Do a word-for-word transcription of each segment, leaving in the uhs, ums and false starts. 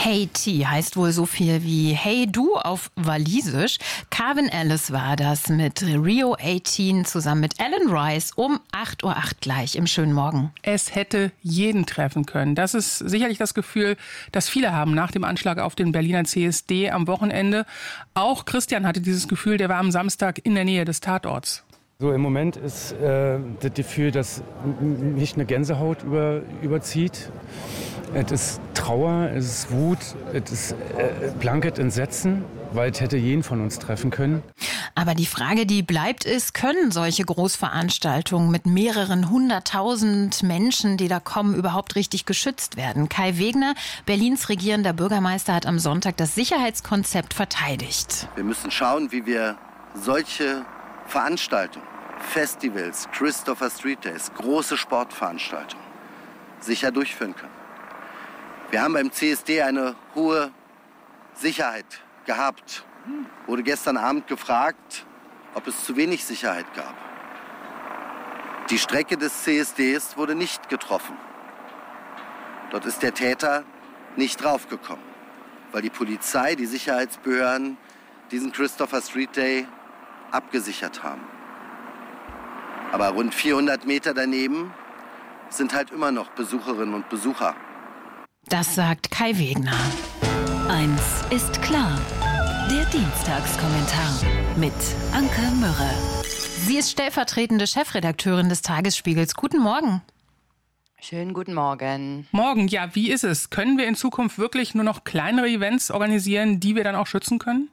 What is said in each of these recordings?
Haiti heißt wohl so viel wie Hey Du auf Walisisch. Calvin Ellis war das mit Rio achtzehn zusammen mit Alan Rice um acht Uhr acht gleich im schönen Morgen. Es hätte jeden treffen können. Das ist sicherlich das Gefühl, das viele haben nach dem Anschlag auf den Berliner C S D am Wochenende. Auch Christian hatte dieses Gefühl, der war am Samstag in der Nähe des Tatorts. So, im Moment ist äh, das Gefühl, dass mich eine Gänsehaut über, überzieht. Es ist Trauer, es ist Wut, es ist äh, blankes Entsetzen, weil es hätte jeden von uns treffen können. Aber die Frage, die bleibt, ist, können solche Großveranstaltungen mit mehreren hunderttausend Menschen, die da kommen, überhaupt richtig geschützt werden? Kai Wegner, Berlins regierender Bürgermeister, hat am Sonntag das Sicherheitskonzept verteidigt. Wir müssen schauen, wie wir solche Veranstaltungen, Festivals, Christopher Street Days, große Sportveranstaltungen sicher durchführen können. Wir haben beim C S D eine hohe Sicherheit gehabt. Wurde gestern Abend gefragt, ob es zu wenig Sicherheit gab. Die Strecke des C S Ds wurde nicht getroffen. Dort ist der Täter nicht draufgekommen, weil die Polizei, die Sicherheitsbehörden diesen Christopher Street Day abgesichert haben. Aber rund vierhundert Meter daneben sind halt immer noch Besucherinnen und Besucher. Das sagt Kai Wegner. Eins ist klar. Der Dienstagskommentar mit Anke Mürre. Sie ist stellvertretende Chefredakteurin des Tagesspiegels. Guten Morgen. Schönen guten Morgen. Morgen, ja, wie ist es? Können wir in Zukunft wirklich nur noch kleinere Events organisieren, die wir dann auch schützen können?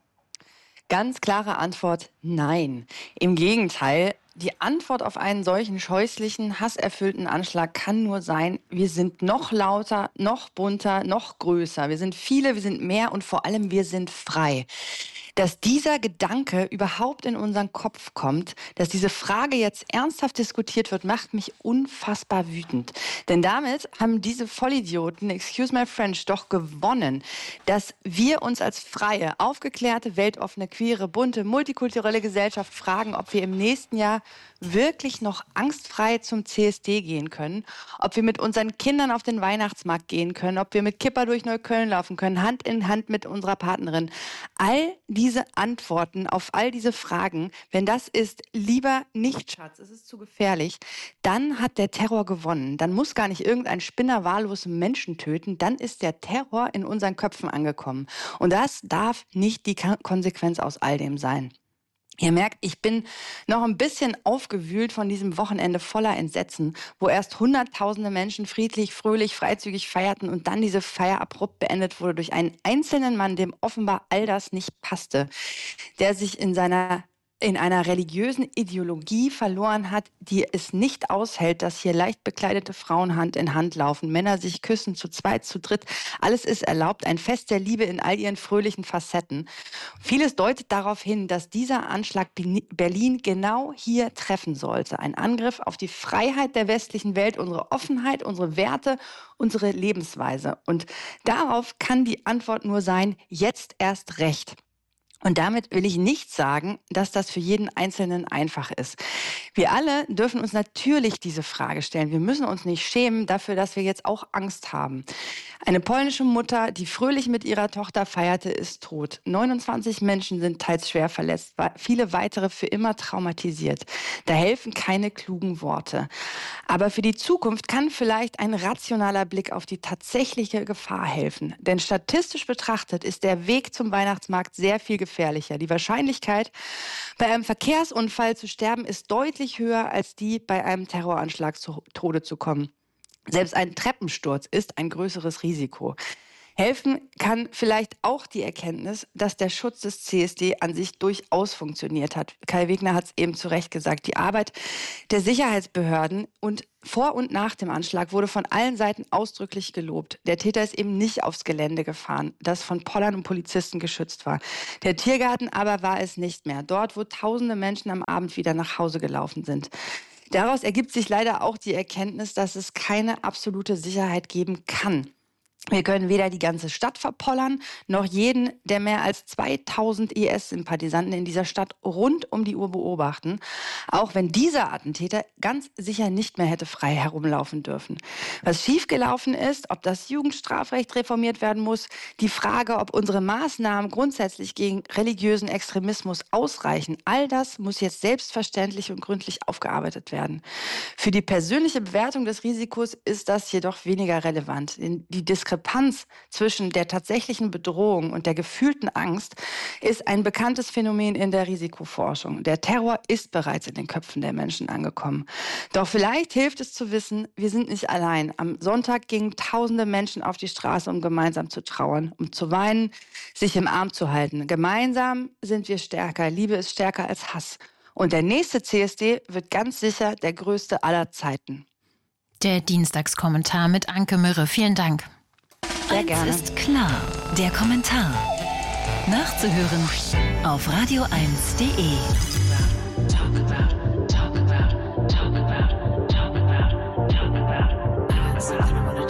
Ganz klare Antwort, nein. Im Gegenteil, die Antwort auf einen solchen scheußlichen, hasserfüllten Anschlag kann nur sein, wir sind noch lauter, noch bunter, noch größer. Wir sind viele, wir sind mehr und vor allem wir sind frei. Dass dieser Gedanke überhaupt in unseren Kopf kommt, dass diese Frage jetzt ernsthaft diskutiert wird, macht mich unfassbar wütend. Denn damit haben diese Vollidioten, excuse my French, doch gewonnen, dass wir uns als freie, aufgeklärte, weltoffene, queere, bunte, multikulturelle Gesellschaft fragen, ob wir im nächsten Jahr wirklich noch angstfrei zum C S D gehen können, ob wir mit unseren Kindern auf den Weihnachtsmarkt gehen können, ob wir mit Kipper durch Neukölln laufen können, Hand in Hand mit unserer Partnerin. All diese Antworten auf all diese Fragen, wenn das ist, lieber nicht, Schatz, es ist zu gefährlich, dann hat der Terror gewonnen. Dann muss gar nicht irgendein Spinner wahllos Menschen töten, dann ist der Terror in unseren Köpfen angekommen. Und das darf nicht die Konsequenz aus all dem sein. Ihr merkt, ich bin noch ein bisschen aufgewühlt von diesem Wochenende voller Entsetzen, wo erst hunderttausende Menschen friedlich, fröhlich, freizügig feierten und dann diese Feier abrupt beendet wurde durch einen einzelnen Mann, dem offenbar all das nicht passte, der sich in seiner in einer religiösen Ideologie verloren hat, die es nicht aushält, dass hier leicht bekleidete Frauen Hand in Hand laufen, Männer sich küssen, zu zweit, zu dritt. Alles ist erlaubt, ein Fest der Liebe in all ihren fröhlichen Facetten. Vieles deutet darauf hin, dass dieser Anschlag Berlin genau hier treffen sollte. Ein Angriff auf die Freiheit der westlichen Welt, unsere Offenheit, unsere Werte, unsere Lebensweise. Und darauf kann die Antwort nur sein, jetzt erst recht. Und damit will ich nicht sagen, dass das für jeden Einzelnen einfach ist. Wir alle dürfen uns natürlich diese Frage stellen. Wir müssen uns nicht schämen dafür, dass wir jetzt auch Angst haben. Eine polnische Mutter, die fröhlich mit ihrer Tochter feierte, ist tot. neunundzwanzig Menschen sind teils schwer verletzt, viele weitere für immer traumatisiert. Da helfen keine klugen Worte. Aber für die Zukunft kann vielleicht ein rationaler Blick auf die tatsächliche Gefahr helfen. Denn statistisch betrachtet ist der Weg zum Weihnachtsmarkt sehr viel gefährlicher. Die Wahrscheinlichkeit, bei einem Verkehrsunfall zu sterben, ist deutlich höher als die, bei einem Terroranschlag zu Tode zu kommen. Selbst ein Treppensturz ist ein größeres Risiko. Helfen kann vielleicht auch die Erkenntnis, dass der Schutz des C S D an sich durchaus funktioniert hat. Kai Wegner hat es eben zu Recht gesagt. Die Arbeit der Sicherheitsbehörden und vor und nach dem Anschlag wurde von allen Seiten ausdrücklich gelobt. Der Täter ist eben nicht aufs Gelände gefahren, das von Pollern und Polizisten geschützt war. Der Tiergarten aber war es nicht mehr. Dort, wo tausende Menschen am Abend wieder nach Hause gelaufen sind. Daraus ergibt sich leider auch die Erkenntnis, dass es keine absolute Sicherheit geben kann. Wir können weder die ganze Stadt verpollern, noch jeden der mehr als zweitausend I S-Sympathisanten in dieser Stadt rund um die Uhr beobachten. Auch wenn dieser Attentäter ganz sicher nicht mehr hätte frei herumlaufen dürfen. Was schiefgelaufen ist, ob das Jugendstrafrecht reformiert werden muss, die Frage, ob unsere Maßnahmen grundsätzlich gegen religiösen Extremismus ausreichen, all das muss jetzt selbstverständlich und gründlich aufgearbeitet werden. Für die persönliche Bewertung des Risikos ist das jedoch weniger relevant. Die Diskrepanz zwischen der tatsächlichen Bedrohung und der gefühlten Angst ist ein bekanntes Phänomen in der Risikoforschung. Der Terror ist bereits in den Köpfen der Menschen angekommen. Doch vielleicht hilft es zu wissen, wir sind nicht allein. Am Sonntag gingen tausende Menschen auf die Straße, um gemeinsam zu trauern, um zu weinen, sich im Arm zu halten. Gemeinsam sind wir stärker. Liebe ist stärker als Hass. Und der nächste C S D wird ganz sicher der größte aller Zeiten. Der Dienstagskommentar mit Anke Mürre. Vielen Dank. Sehr gerne. Eins ist klar, der Kommentar. Nachzuhören auf radio eins punkt de.